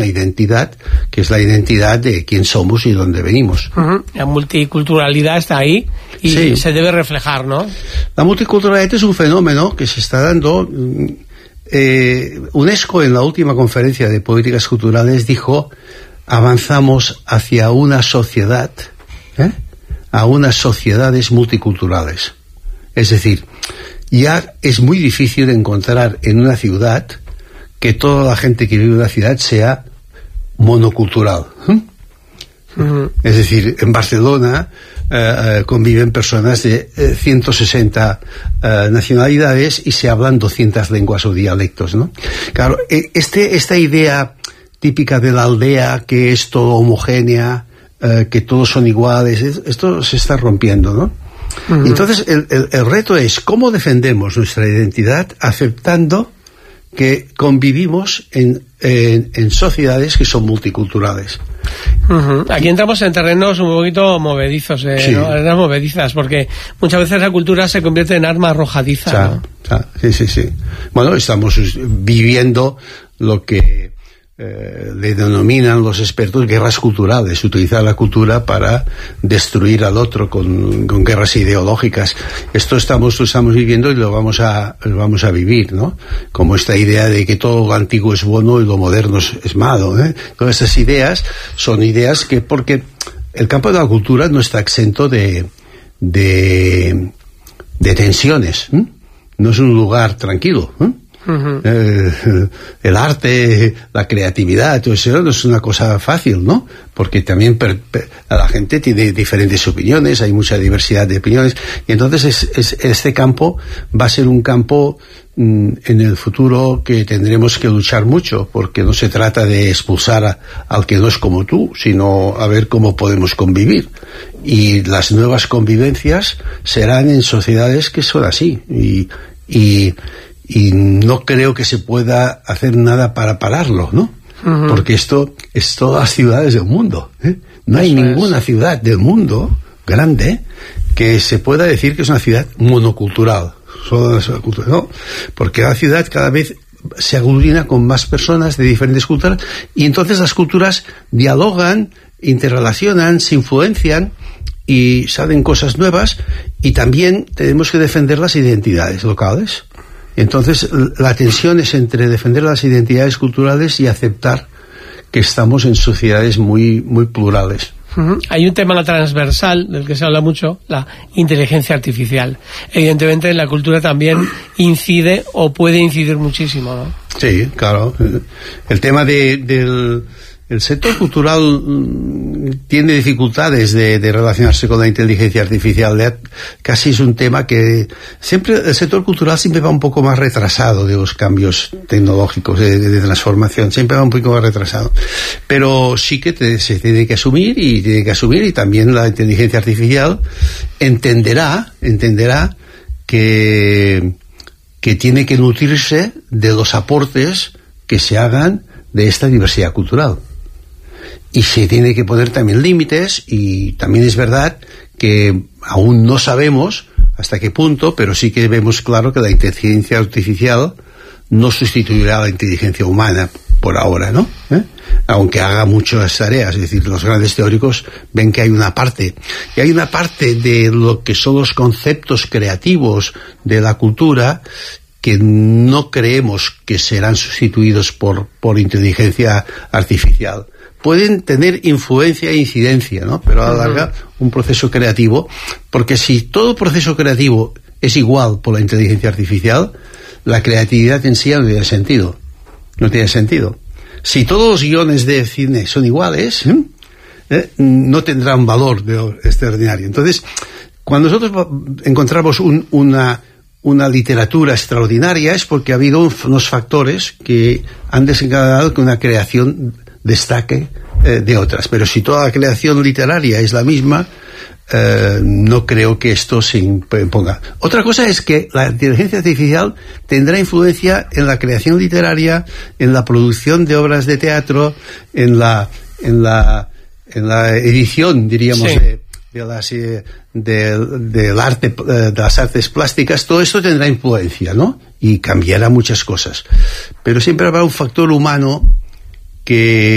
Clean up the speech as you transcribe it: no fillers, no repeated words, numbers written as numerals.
identidad, que es la identidad de quién somos y dónde venimos. La multiculturalidad está ahí y se debe reflejar, ¿no? La multiculturalidad es un fenómeno que se está dando. UNESCO, en la última conferencia de políticas culturales, dijo: avanzamos hacia una sociedad, a unas sociedades multiculturales. Es decir, ya es muy difícil encontrar en una ciudad que toda la gente que vive en una ciudad sea monocultural. Es decir, en Barcelona conviven personas de 160 nacionalidades y se hablan 200 lenguas o dialectos, ¿no? Claro, esta idea típica de la aldea, que es todo homogénea, que todos son iguales, esto se está rompiendo, ¿no? Y entonces el reto es cómo defendemos nuestra identidad aceptando que convivimos en sociedades que son multiculturales. Aquí entramos en terrenos un poquito movedizos, sí. ¿no? Arenas movedizas, porque muchas veces la cultura se convierte en arma arrojadiza, ¿no? Sí. Bueno, estamos viviendo lo que le denominan los expertos guerras culturales, utilizar la cultura para destruir al otro con guerras ideológicas. Esto estamos viviendo y lo vamos a vivir, ¿no? Como esta idea de que todo lo antiguo es bueno y lo moderno es malo, ¿eh? Todas esas ideas son ideas que, porque el campo de la cultura no está exento de tensiones, ¿eh? No es un lugar tranquilo, ¿eh? El arte, la creatividad, todo eso no es una cosa fácil, ¿no? Porque también la gente tiene diferentes opiniones, hay mucha diversidad de opiniones, y entonces este campo va a ser un campo en el futuro que tendremos que luchar mucho, porque no se trata de expulsar al que no es como tú, sino a ver cómo podemos convivir. Y las nuevas convivencias serán en sociedades que son así, y no creo que se pueda hacer nada para pararlo, ¿no? Porque esto es todas las ciudades del mundo, ¿eh? No hay ninguna ciudad del mundo grande que se pueda decir que es una ciudad monocultural, ¿no? Porque la ciudad cada vez se aglutina con más personas de diferentes culturas, y entonces las culturas dialogan, interrelacionan, se influencian y salen cosas nuevas, y también tenemos que defender las identidades locales. Entonces, la tensión es entre defender las identidades culturales y aceptar que estamos en sociedades muy, muy plurales. Hay un tema transversal del que se habla mucho, la inteligencia artificial. Evidentemente, en la cultura también incide o puede incidir muchísimo, ¿no? Sí, claro. El tema el sector cultural tiene dificultades de relacionarse con la inteligencia artificial. Casi es un tema que el sector cultural siempre va un poco más retrasado de los cambios tecnológicos, de transformación, siempre va un poco más retrasado. Pero sí que se tiene que asumir, y también la inteligencia artificial entenderá que tiene que nutrirse de los aportes que se hagan de esta diversidad cultural. Y se tiene que poner también límites, y también es verdad que aún no sabemos hasta qué punto, pero sí que vemos claro que la inteligencia artificial no sustituirá a la inteligencia humana por ahora, ¿no? Aunque haga muchas tareas. Es decir, los grandes teóricos ven que hay una parte de lo que son los conceptos creativos de la cultura que no creemos que serán sustituidos por inteligencia artificial. Pueden tener influencia e incidencia, ¿no? Pero a la larga, un proceso creativo, porque si todo proceso creativo es igual por la inteligencia artificial, la creatividad en sí no tiene sentido. No tiene sentido. Si todos los guiones de cine son iguales, no tendrán valor extraordinario. Entonces, cuando nosotros encontramos una literatura extraordinaria, es porque ha habido unos factores que han desencadenado que una creación destaque de otras. Pero si toda la creación literaria es la misma, no creo que esto se imponga. Otra cosa es que la inteligencia artificial tendrá influencia en la creación literaria, en la producción de obras de teatro, en la edición, diríamos, del arte, de las artes plásticas. Todo esto tendrá influencia, ¿no? Y cambiará muchas cosas. Pero siempre habrá un factor humano que